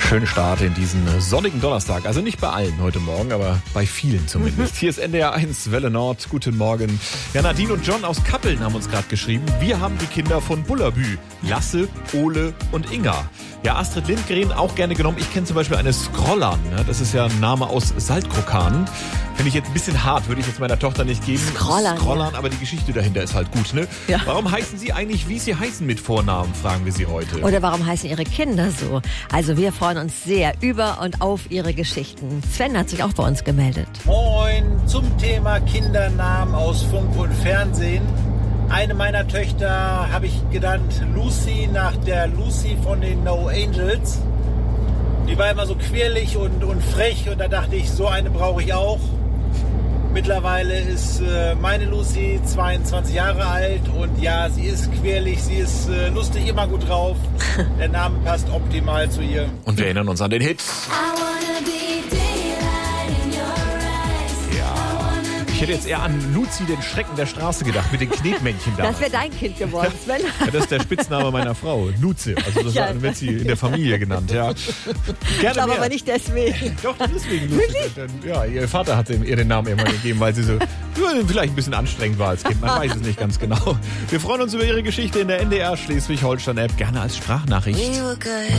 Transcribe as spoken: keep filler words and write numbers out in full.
Schönen Start in diesen sonnigen Donnerstag. Also nicht bei allen heute Morgen, aber bei vielen zumindest. Hier ist N D R eins, Welle Nord. Guten Morgen. Ja, Nadine und John aus Kappeln haben uns gerade geschrieben. Wir haben die Kinder von Bullabü. Lasse, Ole und Inga. Ja, Astrid Lindgren auch gerne genommen. Ich kenne zum Beispiel eine Scrollan. Ne? Das ist ja ein Name aus Saltkrokan. Finde ich jetzt ein bisschen hart, würde ich jetzt meiner Tochter nicht geben. Scrollan, Scrollan, ja. Aber die Geschichte dahinter ist halt gut, ne? Ja. Warum heißen Sie eigentlich, wie Sie heißen mit Vornamen, fragen wir Sie heute. Oder warum heißen Ihre Kinder so? Also wir freuen uns sehr über und auf Ihre Geschichten. Sven hat sich auch bei uns gemeldet. Moin, zum Thema Kindernamen aus Funk und Fernsehen. Eine meiner Töchter habe ich genannt Lucy, nach der Lucy von den No Angels. Die war immer so quirlig und, und frech und da dachte ich, so eine brauche ich auch. Mittlerweile ist äh, meine Lucy zweiundzwanzig Jahre alt und ja, sie ist quirlig, sie ist äh, lustig, immer gut drauf. Der Name passt optimal zu ihr. Und wir erinnern uns an den Hit. Ich hätte jetzt eher an Luzi, den Schrecken der Straße, gedacht, mit den Knetmännchen da. Das wäre dein Kind geworden, Sven. Ja, das ist der Spitzname meiner Frau, Luzi. Also das Ja. wird sie in der Familie genannt, ja. Ich Gerne glaube mehr. aber nicht deswegen. Doch, deswegen Luzi. Ja, ihr Vater hat ihr den Namen immer gegeben, weil sie so vielleicht ein bisschen anstrengend war als Kind. Man weiß es nicht ganz genau. Wir freuen uns über Ihre Geschichte in der N D R Schleswig-Holstein-App, gerne als Sprachnachricht.